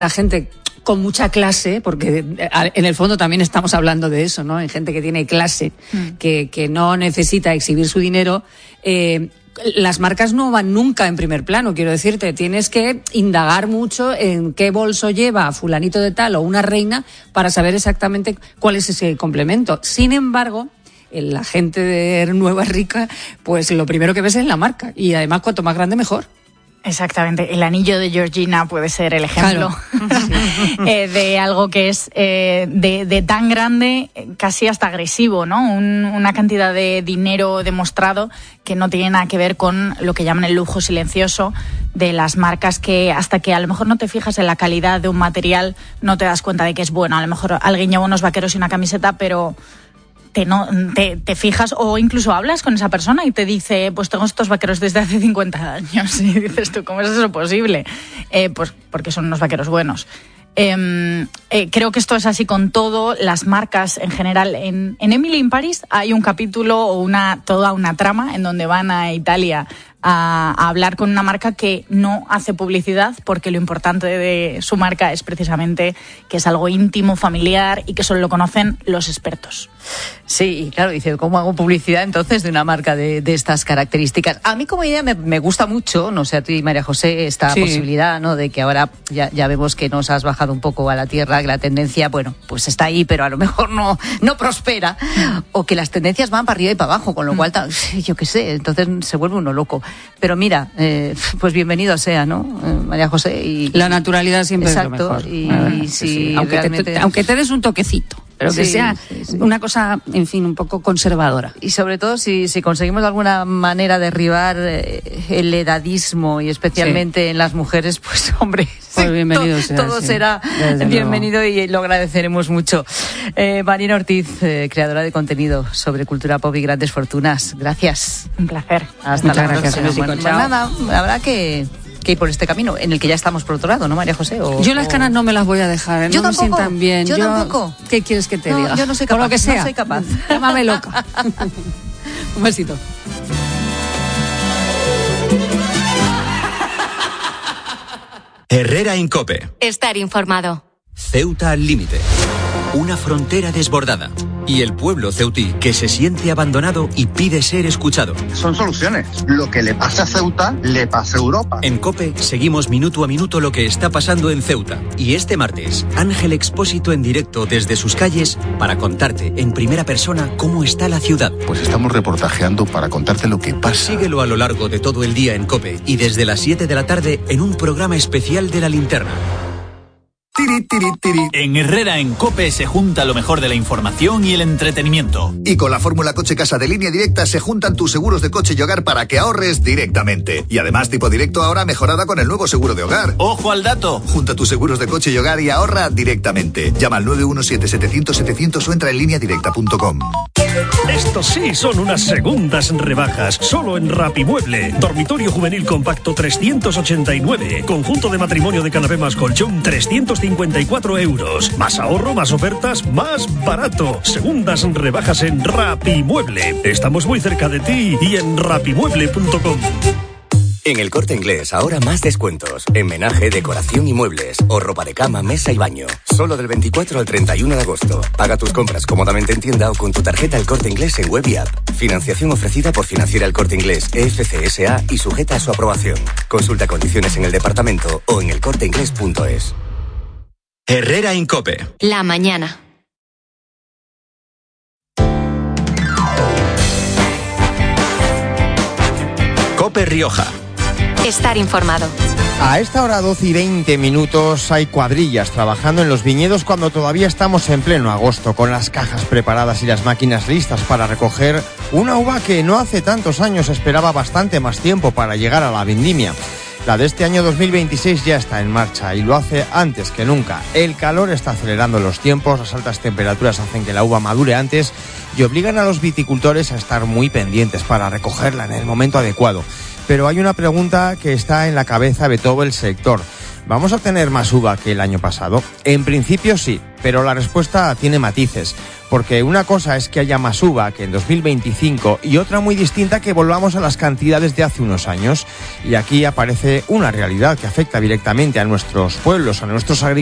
la gente con mucha clase, porque en el fondo también estamos hablando de eso, ¿no? En gente que tiene clase, que no necesita exhibir su dinero, las marcas no van nunca en primer plano, quiero decirte, tienes que indagar mucho en qué bolso lleva fulanito de tal o una reina para saber exactamente cuál es ese complemento. Sin embargo, la gente de nueva rica, pues lo primero que ves es la marca, y además cuanto más grande mejor. Exactamente, el anillo de Georgina puede ser el ejemplo, claro. De algo que es de tan grande, casi hasta agresivo, ¿no? Una cantidad de dinero demostrado que no tiene nada que ver con lo que llaman el lujo silencioso de las marcas, que hasta que a lo mejor no te fijas en la calidad de un material no te das cuenta de que es bueno. A lo mejor alguien lleva unos vaqueros y una camiseta, pero te fijas, o incluso hablas con esa persona y te dice, pues tengo estos vaqueros desde hace 50 años. Y dices tú, ¿cómo es eso posible? Pues porque son unos vaqueros buenos. Creo que esto es así con todo, las marcas en general. En Emily in Paris hay un capítulo o toda una trama en donde van a Italia a hablar con una marca que no hace publicidad, porque lo importante de su marca es precisamente que es algo íntimo, familiar, y que solo lo conocen los expertos. Sí, y claro, dice, ¿cómo hago publicidad entonces de una marca de estas características? A mí como idea me gusta mucho, no sé a ti, María José, esta posibilidad, ¿no?, de que ahora ya vemos que nos has bajado un poco a la tierra, que la tendencia, bueno, pues está ahí, pero a lo mejor no prospera, o que las tendencias van para arriba y para abajo, con lo cual, yo qué sé, entonces se vuelve uno loco. Pero mira, pues bienvenido sea, ¿no, María José? Y la naturalidad siempre exacto, es lo mejor. Y sí, aunque te des un toquecito, pero que sea una cosa, en fin, un poco conservadora. Y sobre todo si conseguimos de alguna manera derribar el edadismo, y especialmente en las mujeres, pues hombre, pues bienvenido sea, todo será bienvenido y lo agradeceremos mucho. Marina Ortiz, creadora de contenido sobre cultura pop y grandes fortunas, gracias. Un placer. Hasta la próxima. Bueno, nada, habrá que ir por este camino, en el que ya estamos por otro lado, ¿no, María José? Yo las canas no me las voy a dejar, yo no tampoco, me sientan bien. Yo tampoco. ¿Qué quieres que te diga? Yo no soy capaz. Por lo que sea. No soy capaz. Llámame loca. Un besito. Herrera en COPE. Estar informado. Ceuta al límite. Una frontera desbordada. Y el pueblo ceutí que se siente abandonado y pide ser escuchado. Son soluciones. Lo que le pasa a Ceuta, le pasa a Europa. En COPE seguimos minuto a minuto lo que está pasando en Ceuta. Y este martes, Ángel Expósito en directo desde sus calles para contarte en primera persona cómo está la ciudad. Pues estamos reportajeando para contarte lo que pasa. Síguelo a lo largo de todo el día en COPE y desde las 7 de la tarde en un programa especial de La Linterna. En Herrera en COPE se junta lo mejor de la información y el entretenimiento. Y con la fórmula Coche Casa de Línea Directa se juntan tus seguros de coche y hogar para que ahorres directamente. Y además Tipo Directo ahora mejorada con el nuevo seguro de hogar. ¡Ojo al dato! Junta tus seguros de coche y hogar y ahorra directamente. Llama al 917-700-700 o entra en lineadirecta.com. Estos sí son unas segundas rebajas, solo en Rapimueble. Dormitorio juvenil compacto 389. Conjunto de matrimonio de canapé más colchón 354 euros. Más ahorro, más ofertas, más barato. Segundas rebajas en Rapimueble. Estamos muy cerca de ti y en rapimueble.com. En El Corte Inglés ahora más descuentos. En menaje, decoración y muebles. O ropa de cama, mesa y baño. Solo del 24 al 31 de agosto. Paga tus compras cómodamente en tienda o con tu tarjeta El Corte Inglés en web y app. Financiación ofrecida por Financiera El Corte Inglés, EFC SA y sujeta a su aprobación. Consulta condiciones en el departamento o en elcorteinglés.es. Herrera en COPE. La mañana. COPE Rioja. Estar informado. A esta hora 12 y 20 minutos hay cuadrillas trabajando en los viñedos cuando todavía estamos en pleno agosto, con las cajas preparadas y las máquinas listas para recoger una uva que no hace tantos años esperaba bastante más tiempo para llegar a la vendimia. La de este año 2026 ya está en marcha y lo hace antes que nunca. El calor está acelerando los tiempos, las altas temperaturas hacen que la uva madure antes y obligan a los viticultores a estar muy pendientes para recogerla en el momento adecuado. Pero hay una pregunta que está en la cabeza de todo el sector. ¿Vamos a tener más uva que el año pasado? En principio sí, pero la respuesta tiene matices, porque una cosa es que haya más uva que en 2025 y otra muy distinta que volvamos a las cantidades de hace unos años. Y aquí aparece una realidad que afecta directamente a nuestros pueblos, a nuestros agricultores